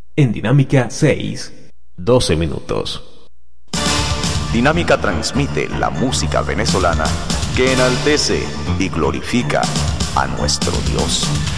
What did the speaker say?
En Dinámica 6, 12 minutos. Dinámica transmite la música venezolana que enaltece y glorifica a nuestro Dios.